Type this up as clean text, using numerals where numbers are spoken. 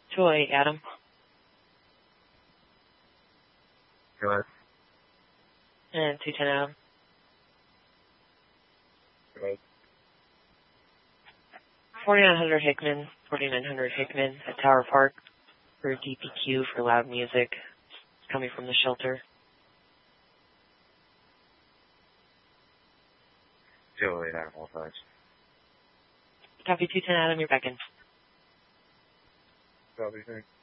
208, Adam. Go ahead. And 210, Adam. Go ahead. 4900 Hickman at Tower Park for DPQ for loud music coming from the shelter. 208, Adam, all sides. Copy 210, Adam, you're back in. Copy, thanks.